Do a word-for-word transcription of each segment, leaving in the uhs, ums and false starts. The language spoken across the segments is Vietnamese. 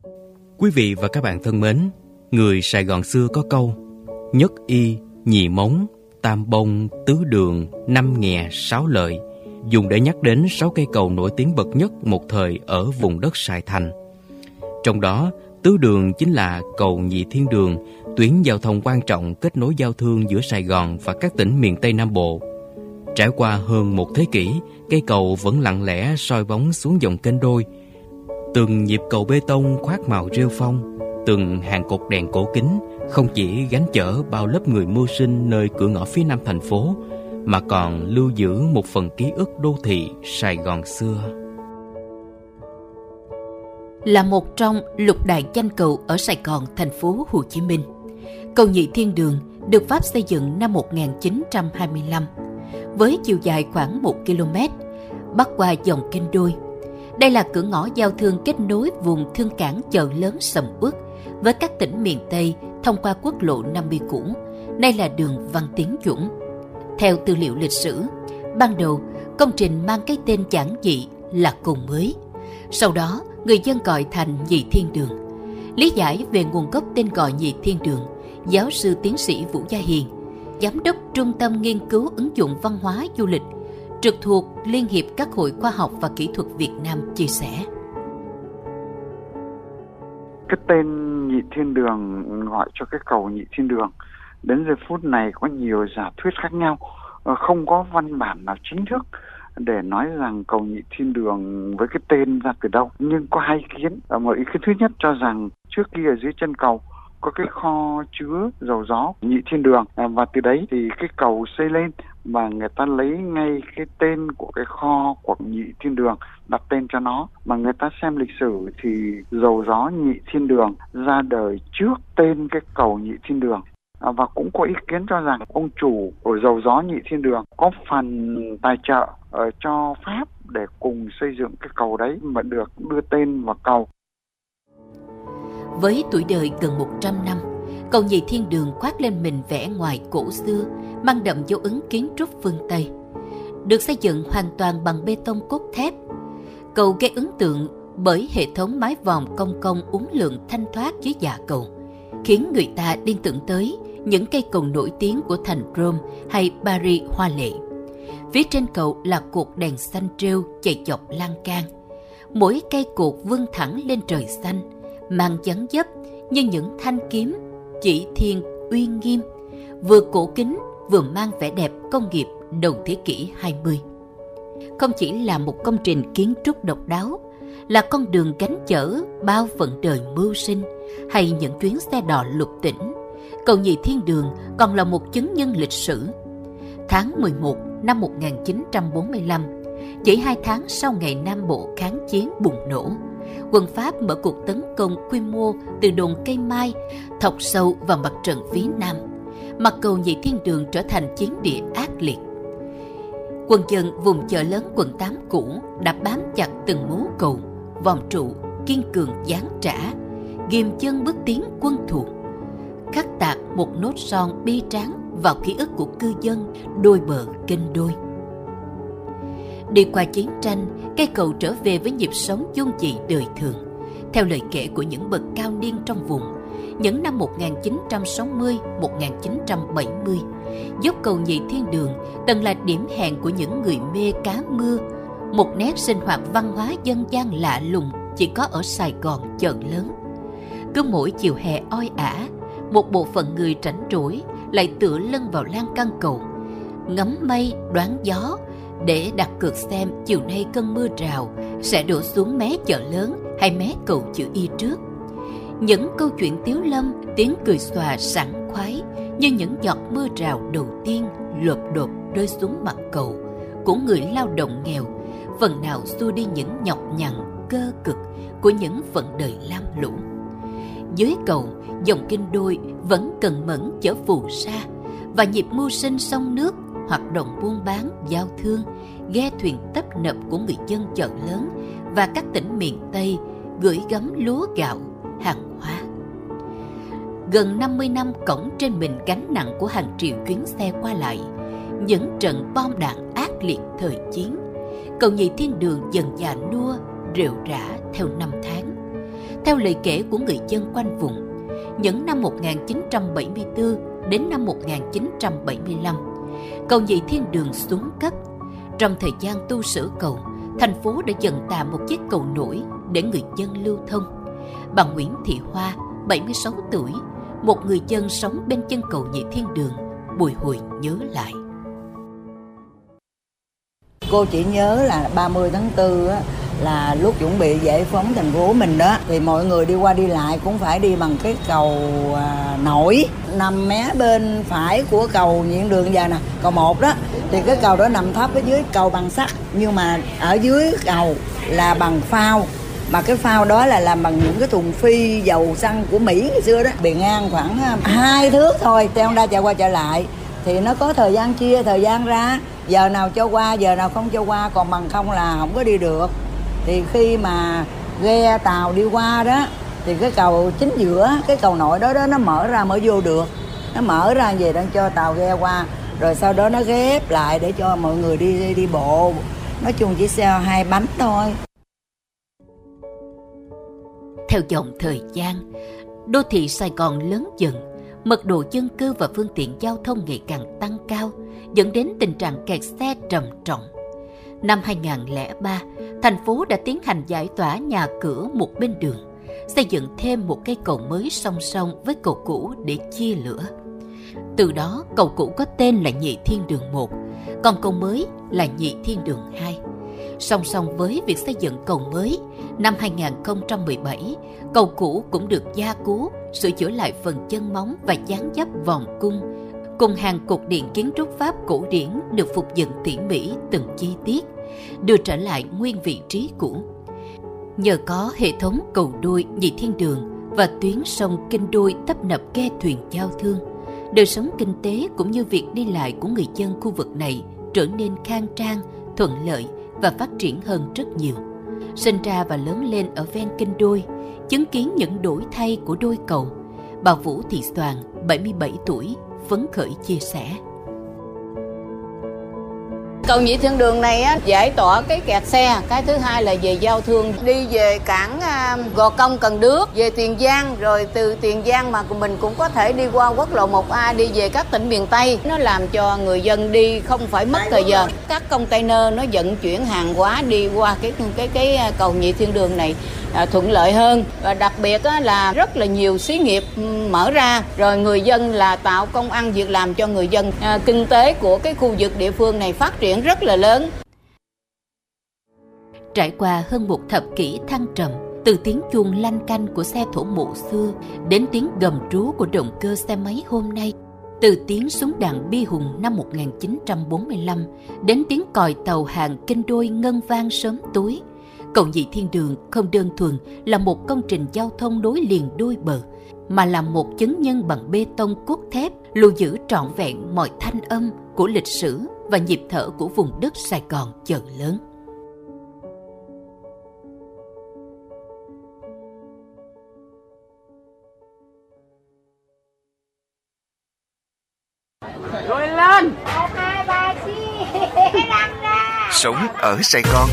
Quý vị và các bạn thân mến, người Sài Gòn xưa có câu nhất y, nhì mống, tam bông, tứ đường, năm nghè, sáu lợi, dùng để nhắc đến sáu cây cầu nổi tiếng bậc nhất một thời ở vùng đất Sài Thành. Trong đó, tứ đường chính là cầu Nhị Thiên Đường, tuyến giao thông quan trọng kết nối giao thương giữa Sài Gòn và các tỉnh miền Tây Nam Bộ. Trải qua hơn một thế kỷ, cây cầu vẫn lặng lẽ soi bóng xuống dòng kênh đôi. Từng nhịp cầu bê tông khoác màu rêu phong, từng hàng cột đèn cổ kính không chỉ gánh chở bao lớp người mưu sinh nơi cửa ngõ phía nam thành phố, mà còn lưu giữ một phần ký ức đô thị Sài Gòn xưa. Là một trong lục đại danh cầu ở Sài Gòn, thành phố Hồ Chí Minh, cầu Nhị Thiên Đường được Pháp xây dựng năm một nghìn chín trăm hai mươi lăm, với chiều dài khoảng một ki lô mét, bắc qua dòng kênh đôi. Đây là cửa ngõ giao thương kết nối vùng thương cảng chợ lớn sầm uất với các tỉnh miền Tây thông qua quốc lộ năm mươi cũ, nay là đường Văn Tiến Dũng. Theo tư liệu lịch sử, ban đầu công trình mang cái tên giản dị là cầu mới. Sau đó, người dân gọi thành Nhị Thiên Đường. Lý giải về nguồn gốc tên gọi Nhị Thiên Đường, giáo sư tiến sĩ Vũ Gia Hiền, giám đốc Trung tâm Nghiên cứu ứng dụng văn hóa du lịch trực thuộc Liên hiệp các hội khoa học và kỹ thuật Việt Nam chia sẻ. Cái tên Nhị Thiên Đường gọi cho cái cầu Nhị Thiên Đường đến giờ phút này có nhiều giả thuyết khác nhau, không có văn bản nào chính thức để nói rằng cầu Nhị Thiên Đường với cái tên ra từ đâu. Nhưng có hai ý kiến. Một ý kiến thứ nhất cho rằng trước kia ở dưới chân cầu có cái kho chứa dầu gió Nhị Thiên Đường, và từ đấy thì cái cầu xây lên và người ta lấy ngay cái tên của cái kho của Nhị Thiên Đường đặt tên cho nó. Mà người ta xem lịch sử thì dầu gió Nhị Thiên Đường ra đời trước tên cái cầu Nhị Thiên Đường. À, và cũng có ý kiến cho rằng ông chủ của dầu gió Nhị Thiên Đường có phần tài trợ ở cho Pháp để cùng xây dựng cái cầu đấy mà được đưa tên vào cầu. Với tuổi đời gần một trăm năm, cầu Nhị Thiên Đường khoác lên mình vẻ ngoài cổ xưa, mang đậm dấu ấn kiến trúc phương Tây. Được xây dựng hoàn toàn bằng bê tông cốt thép. Cầu gây ấn tượng bởi hệ thống mái vòm cong cong uốn lượn thanh thoát dưới dạ cầu, khiến người ta liên tưởng tới những cây cầu nổi tiếng của thành Rome hay Paris hoa lệ. Phía trên cầu là cột đèn xanh treo chạy dọc lan can. Mỗi cây cột vươn thẳng lên trời xanh, mang dáng dấp như những thanh kiếm chỉ thiên uy nghiêm, vừa cổ kính vừa mang vẻ đẹp công nghiệp đầu thế kỷ hai mươi. Không chỉ là một công trình kiến trúc độc đáo, là con đường gánh chở bao phận đời mưu sinh hay những chuyến xe đò lục tỉnh, cầu Nhị Thiên Đường còn là một chứng nhân lịch sử. Tháng mười một năm một nghìn chín trăm bốn mươi lăm, chỉ hai tháng sau ngày Nam Bộ kháng chiến bùng nổ, quân Pháp mở cuộc tấn công quy mô từ đồn Cây Mai thọc sâu vào mặt trận phía Nam, mặt cầu Nhị Thiên Đường trở thành chiến địa ác liệt. Quân dân vùng chợ lớn quận tám cũ đã bám chặt từng mố cầu, vòm trụ, kiên cường giáng trả, ghim chân bước tiến quân thù, khắc tạc một nốt son bi tráng vào ký ức của cư dân đôi bờ kênh đôi. Đi qua chiến tranh, cây cầu trở về với nhịp sống dung dị đời thường. Theo lời kể của những bậc cao niên trong vùng, những năm một nghìn chín trăm sáu mươi đến một nghìn chín trăm bảy mươi, dốc cầu Nhị Thiên Đường từng là điểm hẹn của những người mê cá mưa, một nét sinh hoạt văn hóa dân gian lạ lùng chỉ có ở Sài Gòn chợ lớn. Cứ mỗi chiều hè oi ả, một bộ phận người rảnh rỗi lại tựa lưng vào lan can cầu, ngắm mây đoán gió để đặt cược xem chiều nay cơn mưa rào sẽ đổ xuống mé chợ lớn hay mé cầu chữ Y trước. Những câu chuyện tiếu lâm, tiếng cười xòa sảng khoái như những giọt mưa rào đầu tiên lộp đột rơi xuống mặt cầu của người lao động nghèo, phần nào xua đi những nhọc nhằn cơ cực của những phận đời lam lũ. Dưới cầu, dòng kinh đôi vẫn cần mẫn chở phù sa, và nhịp mưu sinh sông nước, hoạt động buôn bán, giao thương, ghe thuyền tấp nập của người dân chợ lớn và các tỉnh miền Tây gửi gắm lúa gạo, hàng hóa. Gần năm mươi năm cõng trên mình gánh nặng của hàng triệu chuyến xe qua lại, những trận bom đạn ác liệt thời chiến, cầu Nhị Thiên Đường dần già nua, rệu rã theo năm tháng. Theo lời kể của người dân quanh vùng, những năm một nghìn chín trăm bảy mươi tư đến năm một nghìn chín trăm bảy mươi lăm, cầu Nhị Thiên Đường xuống cấp. Trong thời gian tu sửa cầu, thành phố đã dựng tạm một chiếc cầu nổi để người dân lưu thông. Bà Nguyễn Thị Hoa, bảy mươi sáu tuổi, một người dân sống bên chân cầu Nhị Thiên Đường, bồi hồi nhớ lại. Cô chỉ nhớ là ba mươi tháng tư á, là lúc chuẩn bị giải phóng thành phố mình đó, thì mọi người đi qua đi lại cũng phải đi bằng cái cầu à, nổi nằm mé bên phải của cầu Nhị Thiên Đường giờ nè, cầu một đó, thì cái cầu đó nằm thấp ở dưới cầu bằng sắt, nhưng mà ở dưới cầu là bằng phao, mà cái phao đó là làm bằng những cái thùng phi dầu xăng của Mỹ ngày xưa đó, bề ngang khoảng hai thước thôi, xe Honda chạy qua chạy lại, thì nó có thời gian chia thời gian ra, giờ nào cho qua giờ nào không cho qua, còn bằng không là không có đi được. Thì khi mà ghe tàu đi qua đó thì cái cầu chính giữa, cái cầu nội đó đó nó mở ra mới vô được, nó mở ra về đang cho tàu ghe qua, rồi sau đó nó ghép lại để cho mọi người đi đi, đi bộ. Nói chung chỉ xe hai bánh thôi. Theo dòng thời gian, đô thị Sài Gòn lớn dần, mật độ dân cư và phương tiện giao thông ngày càng tăng cao, dẫn đến tình trạng kẹt xe trầm trọng. Năm hai nghìn không trăm lẻ ba, thành phố đã tiến hành giải tỏa nhà cửa một bên đường, xây dựng thêm một cây cầu mới song song với cầu cũ để chia lửa. Từ đó, cầu cũ có tên là Nhị Thiên Đường một, còn cầu mới là Nhị Thiên Đường hai. Song song với việc xây dựng cầu mới, năm hai nghìn không trăm mười bảy, cầu cũ cũng được gia cố, sửa chữa lại phần chân móng và dán dấp vòng cung, cùng hàng cột điện kiến trúc Pháp cổ điển được phục dựng tỉ mỉ từng chi tiết, đưa trở lại nguyên vị trí cũ. Nhờ có hệ thống cầu đôi Nhị Thiên Đường và tuyến sông kênh đôi tấp nập ghe thuyền giao thương, đời sống kinh tế cũng như việc đi lại của người dân khu vực này trở nên khang trang, thuận lợi và phát triển hơn rất nhiều. Sinh ra và lớn lên ở ven kênh đôi, chứng kiến những đổi thay của đôi cầu, bà Vũ Thị Soàn, bảy mươi bảy tuổi, phấn khởi chia sẻ. Cầu Nhị Thiên Đường này á, giải tỏa cái kẹt xe, cái thứ hai là về giao thương, đi về cảng uh, Gò Công Cần Đước, về Tiền Giang, rồi từ Tiền Giang mà mình cũng có thể đi qua quốc lộ một A đi về các tỉnh miền Tây. Nó làm cho người dân đi không phải mất thời giờ. Các container nó vận chuyển hàng hóa đi qua cái cái cái cầu Nhị Thiên Đường này à, thuận lợi hơn, và đặc biệt á, là rất là nhiều xí nghiệp mở ra, rồi người dân là tạo công ăn việc làm cho người dân, à, kinh tế của cái khu vực địa phương này phát triển rất là lớn. Trải qua hơn một thập kỷ thăng trầm, từ tiếng chuông lanh canh của xe thổ mộ xưa đến tiếng gầm rú của động cơ xe máy hôm nay, từ tiếng súng đạn bi hùng năm một nghìn chín trăm bốn mươi lăm đến tiếng còi tàu hàng kênh đôi ngân vang sớm tối, cầu Nhị Thiên Đường không đơn thuần là một công trình giao thông nối liền đôi bờ, mà là một chứng nhân bằng bê tông cốt thép lưu giữ trọn vẹn mọi thanh âm của lịch sử và nhịp thở của vùng đất Sài Gòn chợ lớn. Rồi lên! Một, hai, ba, chi! Năm ra! Sống ở Sài Gòn.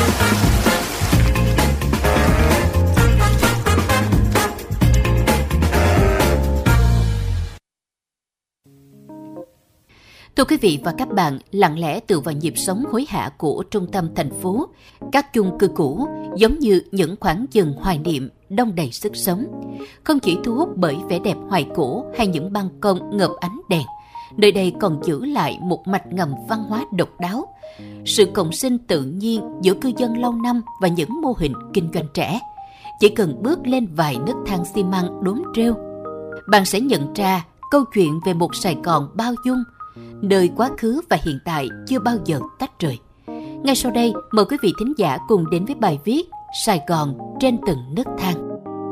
Thưa quý vị và các bạn, lặng lẽ tựa vào nhịp sống hối hả của trung tâm thành phố, các chung cư cũ giống như những khoảng vườn hoài niệm đông đầy sức sống. Không chỉ thu hút bởi vẻ đẹp hoài cổ hay những ban công ngập ánh đèn, nơi đây còn giữ lại một mạch ngầm văn hóa độc đáo, sự cộng sinh tự nhiên giữa cư dân lâu năm và những mô hình kinh doanh trẻ. Chỉ cần bước lên vài nấc thang xi măng đốn rêu, bạn sẽ nhận ra câu chuyện về một Sài Gòn bao dung, nơi quá khứ và hiện tại chưa bao giờ tách rời. Ngay sau đây, mời quý vị thính giả cùng đến với bài viết Sài Gòn trên từng nấc thang.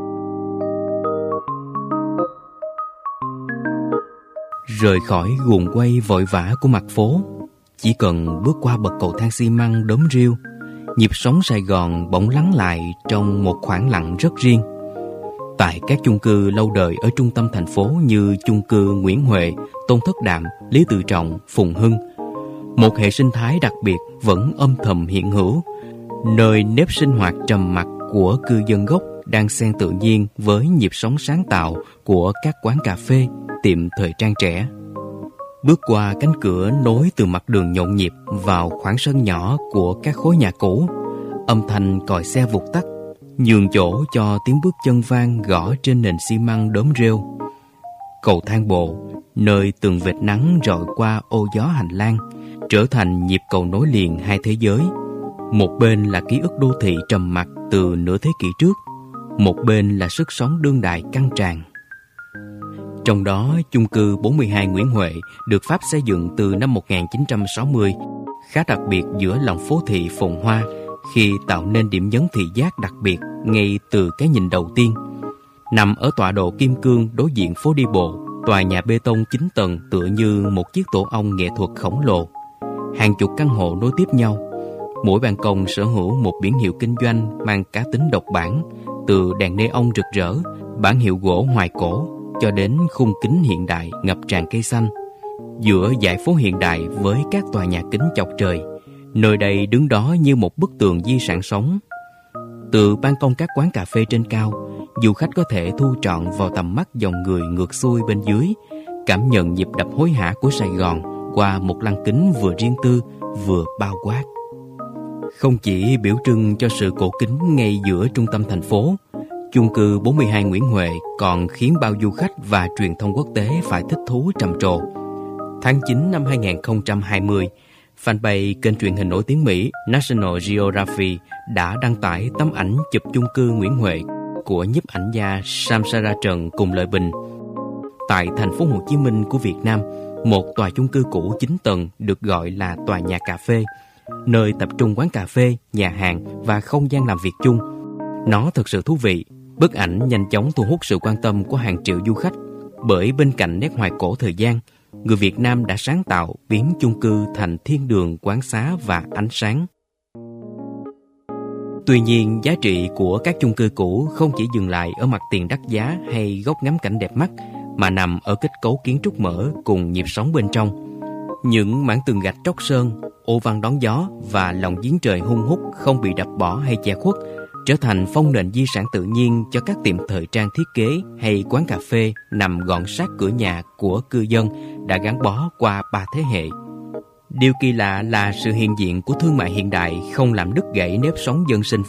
Rời khỏi guồng quay vội vã của mặt phố, chỉ cần bước qua bậc cầu thang xi măng đốm rêu, nhịp sống Sài Gòn bỗng lắng lại trong một khoảng lặng rất riêng. Tại các chung cư lâu đời ở trung tâm thành phố như chung cư Nguyễn Huệ, Tôn Thất Đạm, Lý Tự Trọng, Phùng Hưng, một hệ sinh thái đặc biệt vẫn âm thầm hiện hữu, nơi nếp sinh hoạt trầm mặc của cư dân gốc đang xen tự nhiên với nhịp sống sáng tạo của các quán cà phê, tiệm thời trang trẻ. Bước qua cánh cửa nối từ mặt đường nhộn nhịp vào khoảng sân nhỏ của các khối nhà cũ, âm thanh còi xe vụt tắt, nhường chỗ cho tiếng bước chân vang gõ trên nền xi măng đốm rêu. Cầu thang bộ, nơi từng vệt nắng rọi qua ô gió hành lang, trở thành nhịp cầu nối liền hai thế giới. Một bên là ký ức đô thị trầm mặc từ nửa thế kỷ trước, một bên là sức sống đương đại căng tràn. Trong đó, chung cư bốn mươi hai Nguyễn Huệ được Pháp xây dựng từ năm một nghìn chín trăm sáu mươi, khá đặc biệt giữa lòng phố thị phồn hoa khi tạo nên điểm nhấn thị giác đặc biệt ngay từ cái nhìn đầu tiên. Nằm ở tọa độ kim cương đối diện phố đi bộ, tòa nhà bê tông chín tầng tựa như một chiếc tổ ong nghệ thuật khổng lồ. Hàng chục căn hộ nối tiếp nhau, mỗi ban công sở hữu một biển hiệu kinh doanh mang cá tính độc bản, từ đèn neon rực rỡ, bản hiệu gỗ hoài cổ cho đến khung kính hiện đại ngập tràn cây xanh. Giữa dải phố hiện đại với các tòa nhà kính chọc trời, nơi đây đứng đó như một bức tường di sản sống. Từ ban công các quán cà phê trên cao, du khách có thể thu trọn vào tầm mắt dòng người ngược xuôi bên dưới, cảm nhận nhịp đập hối hả của Sài Gòn qua một lăng kính vừa riêng tư vừa bao quát. Không chỉ biểu trưng cho sự cổ kính ngay giữa trung tâm thành phố, chung cư bốn mươi hai Nguyễn Huệ còn khiến bao du khách và truyền thông quốc tế phải thích thú trầm trồ. Tháng chín năm hai nghìn không trăm hai mươi, fanpage kênh truyền hình nổi tiếng Mỹ National Geographic đã đăng tải tấm ảnh chụp chung cư Nguyễn Huệ của nhiếp ảnh gia Samsara Trần cùng Lợi Bình. Tại thành phố Hồ Chí Minh của Việt Nam, một tòa chung cư cũ chín tầng được gọi là tòa nhà cà phê, nơi tập trung quán cà phê, nhà hàng và không gian làm việc chung. Nó thực sự thú vị. Bức ảnh nhanh chóng thu hút sự quan tâm của hàng triệu du khách, bởi bên cạnh nét hoài cổ thời gian, người Việt Nam đã sáng tạo biến chung cư thành thiên đường quán xá và ánh sáng. Tuy nhiên, giá trị của các chung cư cũ không chỉ dừng lại ở mặt tiền đắt giá hay góc ngắm cảnh đẹp mắt, mà nằm ở kết cấu kiến trúc mở cùng nhịp sống bên trong. Những mảng tường gạch tróc sơn, ô văn đón gió và lòng giếng trời hun hút không bị đập bỏ hay che khuất, trở thành phong nền di sản tự nhiên cho các tiệm thời trang thiết kế hay quán cà phê nằm gọn sát cửa nhà của cư dân đã gắn bó qua ba thế hệ. Điều kỳ lạ là sự hiện diện của thương mại hiện đại không làm đứt gãy nếp sống dân sinh